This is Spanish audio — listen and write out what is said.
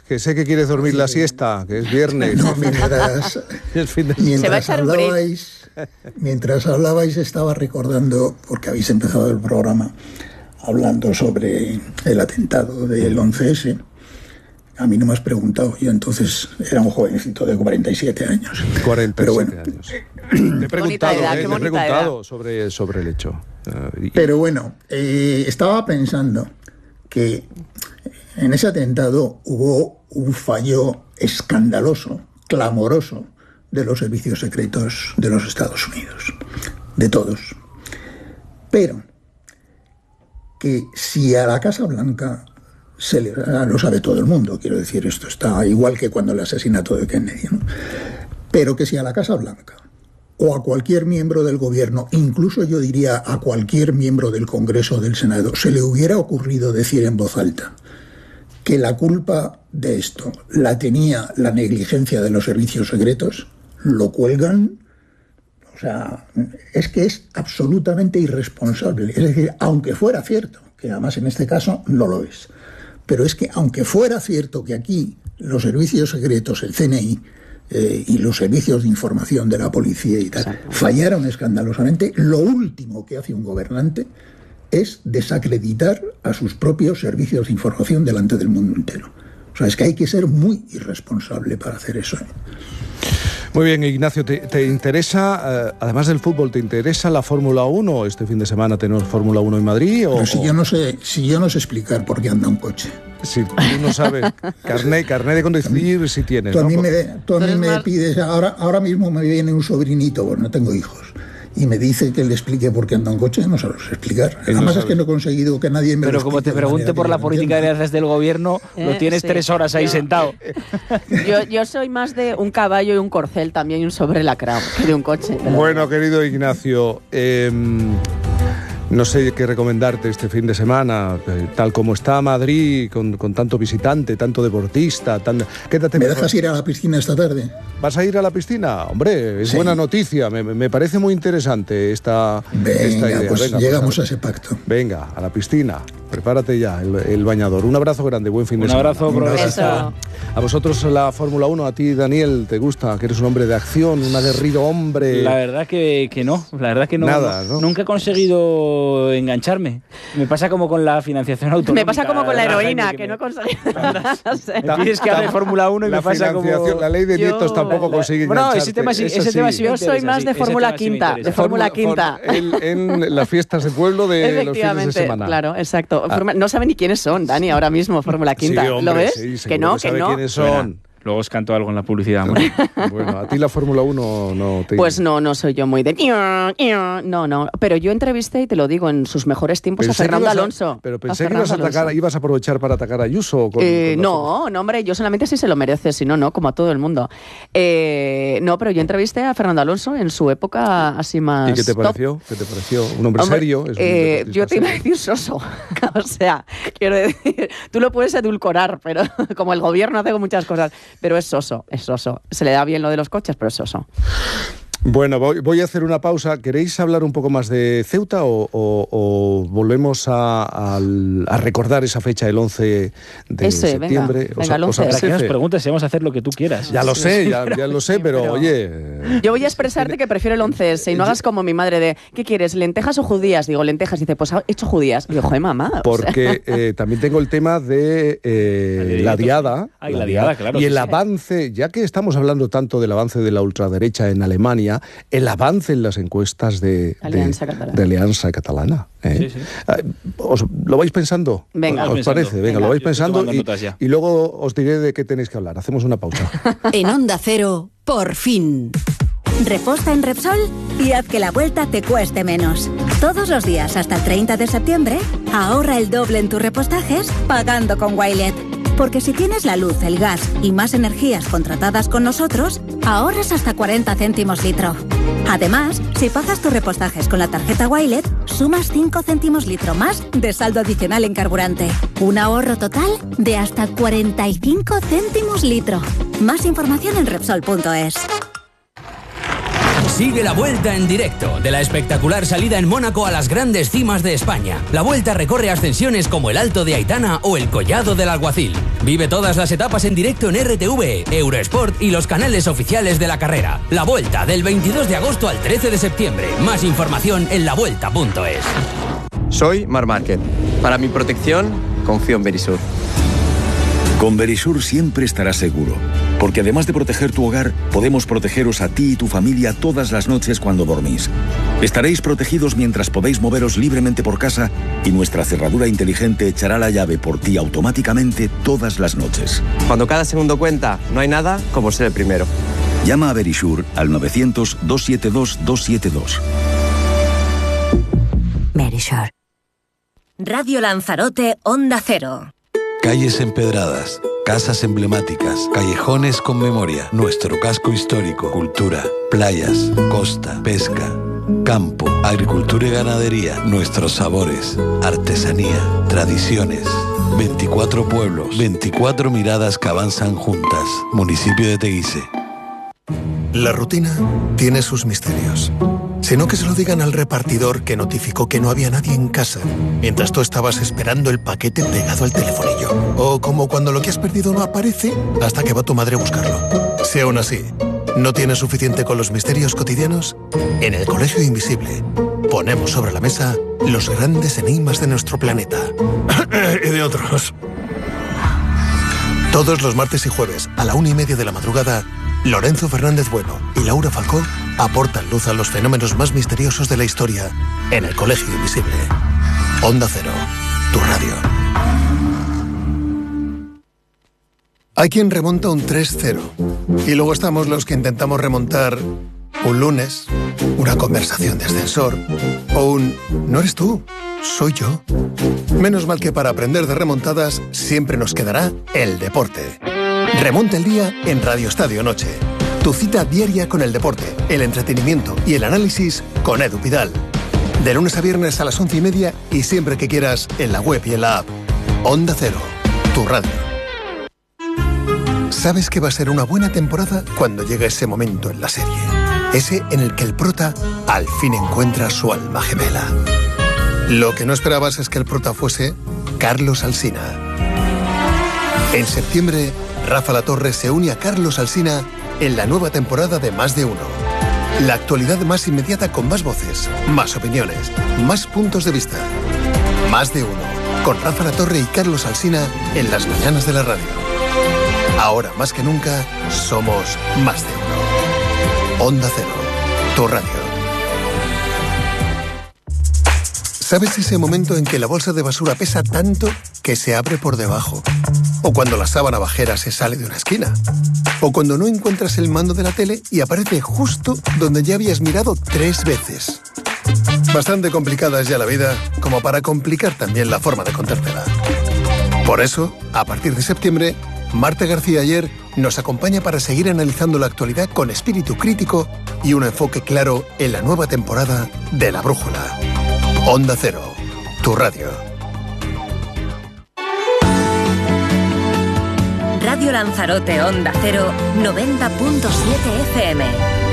que sé que quieres dormir la siesta, que es viernes. No, mientras hablabais estaba recordando, porque habéis empezado el programa hablando sobre el atentado del 11S. A mí no me has preguntado, yo entonces era un jovencito de 47 años. 47 pero bueno, años. Te he preguntado sobre el hecho. Pero bueno, estaba pensando que en ese atentado hubo un fallo escandaloso, clamoroso, de los servicios secretos de los Estados Unidos, de todos. Pero que si a la Casa Blanca lo sabe todo el mundo, quiero decir, esto está igual que cuando el asesinato de Kennedy, ¿no? Pero que si a la Casa Blanca o a cualquier miembro del gobierno, incluso yo diría a cualquier miembro del Congreso o del Senado, se le hubiera ocurrido decir en voz alta que la culpa de esto la tenía la negligencia de los servicios secretos, lo cuelgan. O sea, es que es absolutamente irresponsable. Es decir, aunque fuera cierto, que además en este caso no lo es, pero es que aunque fuera cierto que aquí los servicios secretos, el CNI y los servicios de información de la policía y tal, fallaron escandalosamente, lo último que hace un gobernante es desacreditar a sus propios servicios de información delante del mundo entero. O sea, es que hay que ser muy irresponsable para hacer eso. Muy bien, Ignacio, ¿te interesa, además del fútbol, te interesa la Fórmula 1? ¿Este fin de semana tenemos Fórmula 1 en Madrid? Pero si yo no sé explicar por qué anda un coche. Si tú no sabes, carné de conducir si tienes. Tú a mí me pides, ahora mismo me viene un sobrinito, bueno, no tengo hijos, y me dice que le explique por qué anda un coche, no sabes explicar. Además es que no he conseguido que nadie me lo explique. Pero como te pregunte por la política de arras del gobierno, lo tienes 3 horas ahí sentado. Yo soy más de un caballo y un corcel también, y un sobrelacrado, que de un coche. Bueno, querido Ignacio, no sé qué recomendarte este fin de semana, tal como está Madrid, con tanto visitante, tanto deportista. ¿Me dejas ir a la piscina esta tarde? ¿Vas a ir a la piscina? Hombre, es buena noticia. Me parece muy interesante esta idea. Pues venga, llegamos a ese pacto. Venga, a la piscina. Prepárate ya, el bañador. Un abrazo grande, buen fin de semana. Un abrazo. A vosotros la Fórmula 1, a ti, Daniel, ¿te gusta? Que eres un hombre de acción, un aguerrido hombre. La verdad que no. Nada, ¿no? Nunca he conseguido engancharme. Me pasa como con la financiación autonómica. Me pasa como con la heroína, que no he conseguido. Me pides que hable de Fórmula 1 y me pasa como... La ley de nietos tampoco consigue engancharte. Ese tema sí. Yo soy más de Fórmula Quinta. En las fiestas de pueblo de los fines de semana. Claro, exacto. No sabe ni quiénes son, Dani, ahora mismo, Fórmula Quinta. Sí, hombre, ¿lo ves? Sí, que no. ¿Quiénes son? Bueno, luego os canto algo en la publicidad. Bueno, a ti la Fórmula 1 no te... Pues no soy yo muy de... No. Pero yo entrevisté, y te lo digo, en sus mejores tiempos a Fernando Alonso. Pero pensé que ibas a aprovechar para atacar a Ayuso. No, hombre, yo solamente si se lo merece, si no, como a todo el mundo. No, pero yo entrevisté a Fernando Alonso en su época así más... ¿Y qué te pareció? Un hombre serio. Yo te iba a decir soso. O sea, quiero decir, tú lo puedes edulcorar, pero como el gobierno hace muchas cosas, pero es soso. Se le da bien lo de los coches, pero es soso. Bueno, voy a hacer una pausa. ¿Queréis hablar un poco más de Ceuta o volvemos a recordar esa fecha, el 11 de septiembre? Venga, el 11. ¿Para qué nos preguntas si vamos a hacer lo que tú quieras? Ya lo sé, ya lo sé, pero oye... Yo voy a expresarte que prefiero el 11S y no hagas como mi madre de ¿qué quieres, lentejas o judías? Digo, lentejas. Y dice, pues he hecho judías. Y digo, joder, mamá. Porque también tengo el tema de la diada. La diada, claro. Y el avance, ya que estamos hablando tanto del avance de la ultraderecha en Alemania, el avance en las encuestas de Alianza Catalana. Sí. ¿Os lo vais pensando? Venga, ¿Os parece? Venga, lo vais pensando y luego os diré de qué tenéis que hablar. Hacemos una pausa. En Onda Cero, por fin. Reposta en Repsol y haz que la vuelta te cueste menos. Todos los días hasta el 30 de septiembre, ahorra el doble en tus repostajes pagando con Wilet. Porque si tienes la luz, el gas y más energías contratadas con nosotros, ahorras hasta 40 céntimos litro. Además, si pagas tus repostajes con la tarjeta Wilet, sumas 5 céntimos litro más de saldo adicional en carburante. Un ahorro total de hasta 45 céntimos litro. Más información en Repsol.es. Sigue la Vuelta en directo, de la espectacular salida en Mónaco a las grandes cimas de España. La Vuelta recorre ascensiones como el Alto de Aitana o el Collado del Alguacil. Vive todas las etapas en directo en RTV, Eurosport y los canales oficiales de la carrera. La Vuelta, del 22 de agosto al 13 de septiembre. Más información en lavuelta.es. Soy Marc Márquez. Para mi protección, confío en Verisur. Con Verisur siempre estarás seguro, porque además de proteger tu hogar, podemos protegeros a ti y tu familia todas las noches cuando dormís. Estaréis protegidos mientras podéis moveros libremente por casa y nuestra cerradura inteligente echará la llave por ti automáticamente todas las noches. Cuando cada segundo cuenta, no hay nada como ser el primero. Llama a Verisur al 900-272-272. Verisur. Radio Lanzarote, Onda Cero. Calles empedradas, casas emblemáticas, callejones con memoria, nuestro casco histórico, cultura, playas, costa, pesca, campo, agricultura y ganadería, nuestros sabores, artesanía, tradiciones. 24 pueblos, 24 miradas que avanzan juntas. Municipio de Teguise. La rutina tiene sus misterios. Sino que se lo digan al repartidor que notificó que no había nadie en casa mientras tú estabas esperando el paquete pegado al telefonillo. O como cuando lo que has perdido no aparece hasta que va tu madre a buscarlo. Si aún así no tienes suficiente con los misterios cotidianos, en el Colegio Invisible ponemos sobre la mesa los grandes enigmas de nuestro planeta. Y de otros. Todos los martes y jueves a la 1:30 de la madrugada, Lorenzo Fernández Bueno y Laura Falcó aportan luz a los fenómenos más misteriosos de la historia en el Colegio Invisible. Onda Cero, tu radio. Hay quien remonta un 3-0 y luego estamos los que intentamos remontar un lunes, una conversación de ascensor o un «no eres tú, soy yo». Menos mal que para aprender de remontadas siempre nos quedará el deporte. Remonta el día en Radio Estadio Noche. Tu cita diaria con el deporte, el entretenimiento y el análisis con Edu Pidal. De lunes a viernes a las 11:30 y siempre que quieras en la web y en la app. Onda Cero, tu radio. Sabes que va a ser una buena temporada cuando llega ese momento en la serie. Ese en el que el prota al fin encuentra su alma gemela. Lo que no esperabas es que el prota fuese Carlos Alsina. En septiembre, Rafa Latorre se une a Carlos Alsina en la nueva temporada de Más de Uno. La actualidad más inmediata con más voces, más opiniones, más puntos de vista. Más de Uno, con Rafa Latorre y Carlos Alsina en las mañanas de la radio. Ahora más que nunca, somos Más de Uno. Onda Cero, tu radio. ¿Sabes ese momento en que la bolsa de basura pesa tanto que se abre por debajo? O cuando la sábana bajera se sale de una esquina. O cuando no encuentras el mando de la tele y aparece justo donde ya habías mirado 3 veces. Bastante complicada es ya la vida, como para complicar también la forma de contártela. Por eso, a partir de septiembre, Marta García Ayer nos acompaña para seguir analizando la actualidad con espíritu crítico y un enfoque claro en la nueva temporada de La Brújula. Onda Cero, tu radio. Radio Lanzarote, Onda Cero, 90.7 FM.